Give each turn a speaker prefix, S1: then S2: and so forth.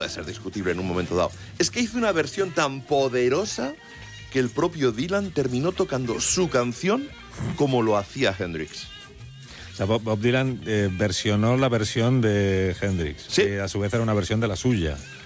S1: puede ser discutible en un momento dado, es que hizo una versión tan poderosa que el propio Dylan terminó tocando su canción como lo hacía Hendrix.
S2: O sea, Bob Dylan versionó la versión de Hendrix,
S1: sí,
S2: que a su vez era una versión de la suya.